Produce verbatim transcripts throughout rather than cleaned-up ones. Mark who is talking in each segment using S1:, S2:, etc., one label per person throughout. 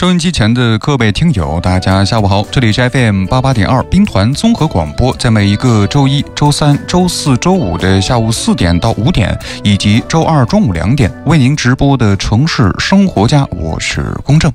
S1: 收音机前的各位听友，大家下午好，这里是 F M 八八点二兵团综合广播，在每一个周一、周三、周四周五的下午四点到五点，以及周二中午两点为您直播的城市生活家，我是龚正。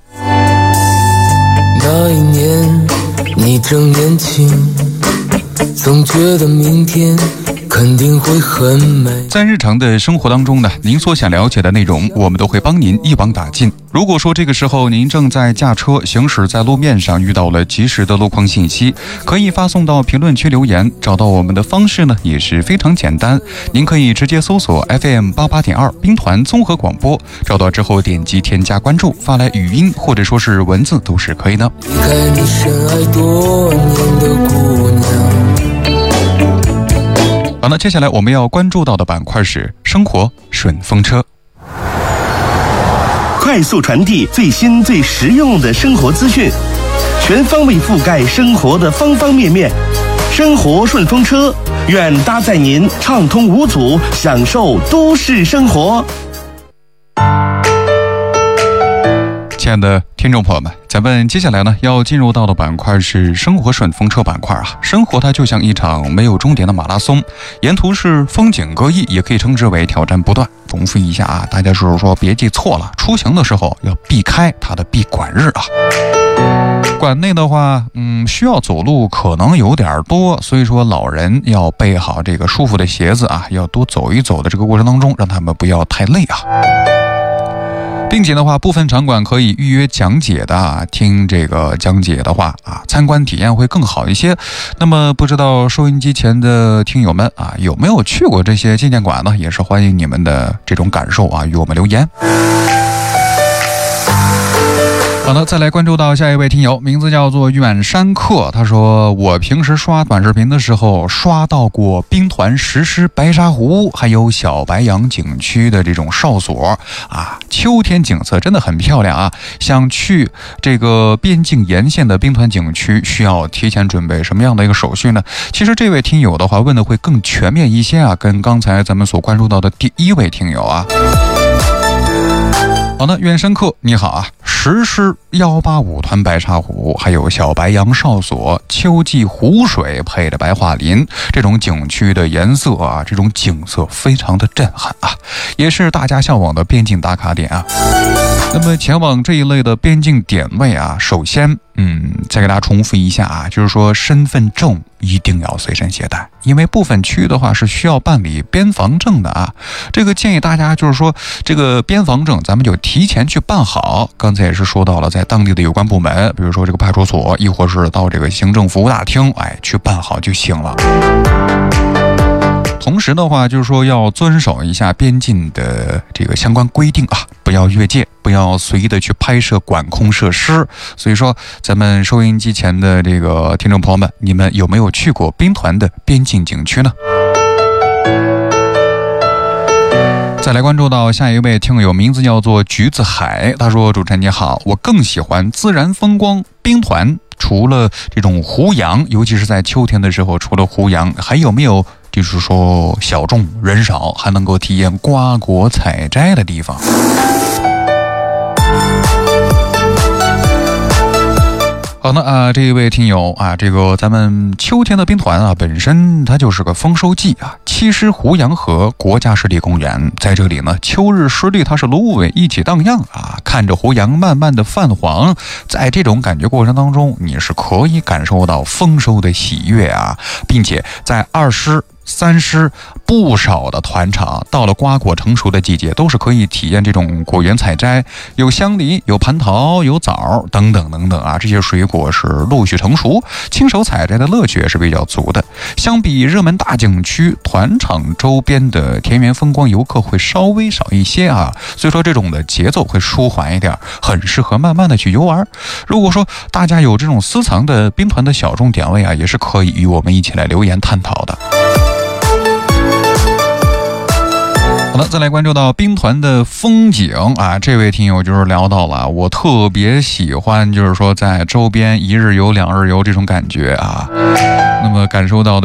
S2: 那一年你正年轻，总觉得明天肯定会很美。
S1: 在日常的生活当中呢，您所想了解的内容，我们都会帮您一网打尽。如果说这个时候您正在驾车行驶在路面上，遇到了及时的路况信息，可以发送到评论区留言。找到我们的方式呢也是非常简单，您可以直接搜索 F M 八八点二兵团综合广播，找到之后点击添加关注，发来语音或者说是文字都是可以的。
S2: 离开你深爱多年的姑娘。
S1: 好，那接下来我们要关注到的板块是生活顺风车，
S3: 快速传递最新最实用的生活资讯，全方位覆盖生活的方方面面。生活顺风车，愿搭载您畅通无阻，享受都市生活。
S1: 亲爱的听众朋友们，咱们接下来呢要进入到的板块是生活顺风车板块啊。生活它就像一场没有终点的马拉松，沿途是风景各异，也可以称之为挑战不断。重复一下啊，大家就是说别记错了，出行的时候要避开它的闭馆日啊。馆内的话，嗯，需要走路可能有点多，所以说老人要备好这个舒服的鞋子啊，要多走一走的这个过程当中，让他们不要太累啊。并且的话，部分场馆可以预约讲解的啊，听这个讲解的话啊，参观体验会更好一些。那么不知道收音机前的听友们啊，有没有去过这些纪念馆呢？也是欢迎你们的这种感受啊，与我们留言。好的，再来关注到下一位听友，名字叫做远山客。他说，我平时刷短视频的时候刷到过兵团实施白沙湖还有小白杨景区的这种哨所啊，秋天景色真的很漂亮啊。想去这个边境沿线的兵团景区，需要提前准备什么样的一个手续呢？其实这位听友的话问的会更全面一些啊，跟刚才咱们所关注到的第一位听友啊。好的，远山客你好啊，实施一八五团白沙湖还有小白杨哨所，秋季湖水配着白桦林，这种景区的颜色啊，这种景色非常的震撼啊，也是大家向往的边境打卡点啊。那么前往这一类的边境点位啊，首先嗯，再给大家重复一下啊，就是说身份证一定要随身携带，因为部分区域的话是需要办理边防证的啊。这个建议大家就是说，这个边防证咱们就提前去办好。刚才也是说到了，在当地的有关部门，比如说这个派出所，亦或是到这个行政服务大厅，哎，去办好就行了。同时的话，就是说要遵守一下边境的这个相关规定啊，不要越界，不要随意的去拍摄管控设施。所以说，咱们收音机前的这个听众朋友们，你们有没有去过兵团的边境景区呢？再来关注到下一位听友，名字叫做橘子海。他说，主持人你好，我更喜欢自然风光。兵团除了这种湖洋，尤其是在秋天的时候，除了湖洋，还有没有就是说小众人少还能够体验瓜果采摘的地方？好的啊，这一位听友啊，这个咱们秋天的兵团啊，本身它就是个丰收季啊。七师湖洋河国家湿地公园在这里呢，秋日湿地它是芦苇一起荡漾啊，看着湖洋慢慢的泛黄，在这种感觉过程当中，你是可以感受到丰收的喜悦啊，并且在二师三师不少的团场到了瓜果成熟的季节，都是可以体验这种果园采摘，有香梨，有蟠桃，有枣等等等等啊，这些水果是陆续成熟，亲手采摘的乐趣也是比较足的。相比热门大景区，团场周边的田园风光游客会稍微少一些啊，所以说这种的节奏会舒缓一点，很适合慢慢的去游玩。如果说大家有这种私藏的兵团的小众点位啊，也是可以与我们一起来留言探讨的。好的，再来关注到兵团的风景啊，这位听友就是聊到了，我特别喜欢就是说在周边一日游两日游这种感觉啊，那么感受到的